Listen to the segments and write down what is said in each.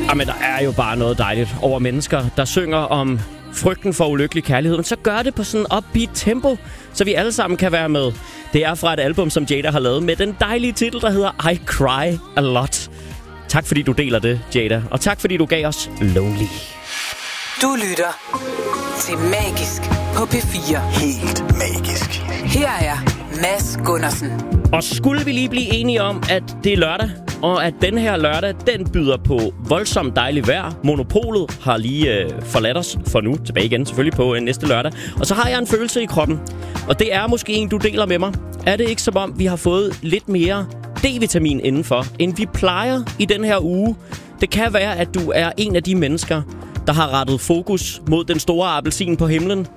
Jamen, der er jo bare noget dejligt over mennesker, der synger om frygten for ulykkelig kærlighed, men så gør det på sådan en upbeat tempo, så vi alle sammen kan være med. Det er fra et album, som Jada har lavet med den dejlige titel, der hedder I Cry A Lot. Tak fordi du deler det, Jada, og tak fordi du gav os Lonely. Du lytter til Magisk på P4. Helt magisk. Her er Mads Gundersen. Og skulle vi lige blive enige om, at det er lørdag, og at den her lørdag, den byder på voldsomt dejligt vejr. Monopolet har lige forladt os for nu, tilbage igen selvfølgelig på næste lørdag. Og så har jeg en følelse i kroppen, og det er måske en, du deler med mig. Er det ikke som om, vi har fået lidt mere D-vitamin indenfor, end vi plejer i den her uge? Det kan være, at du er en af de mennesker, der har rettet fokus mod den store appelsin på himlen.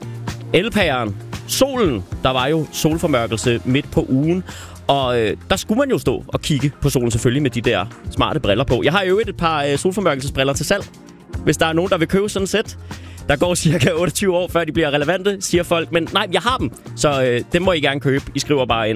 Elpæren. Solen. Der var jo solformørkelse midt på ugen. Og der skulle man jo stå og kigge på solen selvfølgelig med de der smarte briller på. Jeg har jo et par solformørkelsesbriller til salg. Hvis der er nogen, der vil købe sådan et sæt. Der går cirka 28 år, før de bliver relevante, siger folk. Men nej, jeg har dem, så dem må I gerne købe. I skriver bare ind.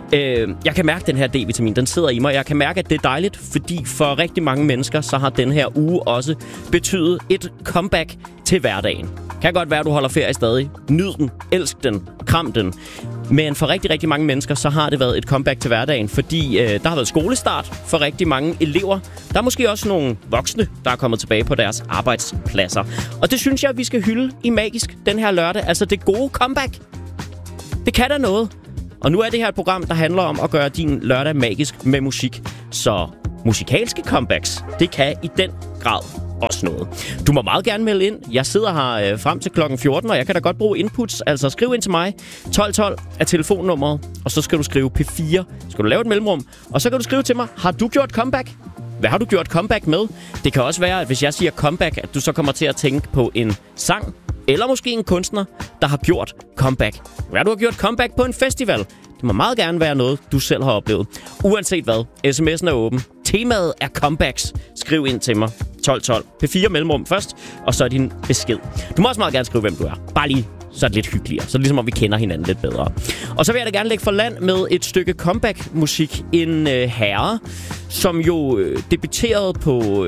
Jeg kan mærke, at den her D-vitamin, den sidder i mig. Jeg kan mærke, at det er dejligt, fordi for rigtig mange mennesker, så har den her uge også betydet et comeback til hverdagen. Kan godt være, at du holder ferie stadig. Nyd den, elsk den, kram den. Men for rigtig, rigtig mange mennesker, så har det været et comeback til hverdagen, fordi der har været skolestart for rigtig mange elever. Der er måske også nogle voksne, der er kommet tilbage på deres arbejdspladser. Og det synes jeg, vi skal hylde i Magisk den her lørdag. Altså det gode comeback. Det kan da noget. Og nu er det her et program, der handler om at gøre din lørdag magisk med musik. Så musikalske comebacks, det kan i den grad også noget. Du må meget gerne melde ind. Jeg sidder her frem til klokken 14, og jeg kan da godt bruge inputs. Altså skriv ind til mig. 1212 er telefonnummeret, og så skal du skrive P4. Skal du lave et mellemrum, og så kan du skrive til mig, har du gjort comeback? Hvad har du gjort comeback med? Det kan også være, at hvis jeg siger comeback, at du så kommer til at tænke på en sang, eller måske en kunstner, der har gjort comeback. Hvad du har gjort comeback på en festival? Det må meget gerne være noget, du selv har oplevet. Uanset hvad, sms'en er åben. Temaet er comebacks. Skriv ind til mig. 1212. P4 mellemrum først, og så din besked. Du må også meget gerne skrive, hvem du er. Bare lige, så er det lidt hyggeligere. Så er det ligesom, om vi kender hinanden lidt bedre. Og så vil jeg da gerne lægge for land med et stykke comeback-musik. En herre, som jo debuterede på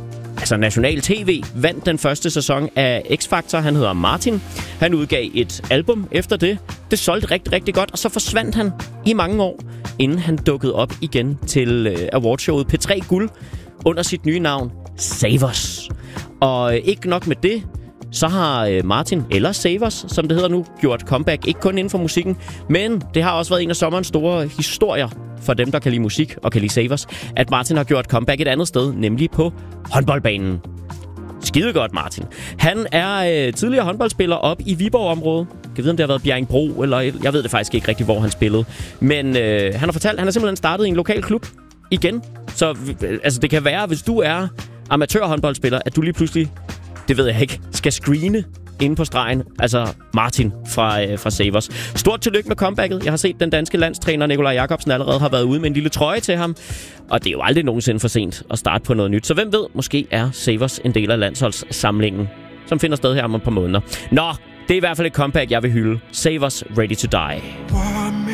national tv, vandt den første sæson af X-Factor. Han hedder Martin. Han udgav et album efter det. Det solgte rigtig, rigtig godt, og så forsvandt han i mange år, inden han dukkede op igen til awardshowet P3 Guld under sit nye navn, Savers. Og ikke nok med det, så har Martin, eller Savers, som det hedder nu, gjort comeback. Ikke kun inden for musikken, men det har også været en af sommerens store historier for dem, der kan lide musik og kan lide Savers, at Martin har gjort comeback et andet sted, nemlig på håndboldbanen. Skidegodt, Martin. Han er tidligere håndboldspiller op i Viborg-området. Jeg ved, om det har været Bjerringbro, eller jeg ved det faktisk ikke rigtig, hvor han spillede. Men han har fortalt, at han har simpelthen startet i en lokal klub igen. Så altså, det kan være, hvis du er amatørhåndboldspiller, at du lige pludselig, det ved jeg ikke, skal screene inde på stregen. Altså Martin fra Savers. Stort tillykke med comebacket. Jeg har set den danske landstræner Nikolaj Jakobsen allerede har været ude med en lille trøje til ham. Og det er jo aldrig nogensinde for sent at starte på noget nyt. Så hvem ved, måske er Savers en del af landsholdssamlingen, som finder sted her om et par måneder. Nå, det er i hvert fald et comeback, jeg vil hylde. Savers, Ready to Die.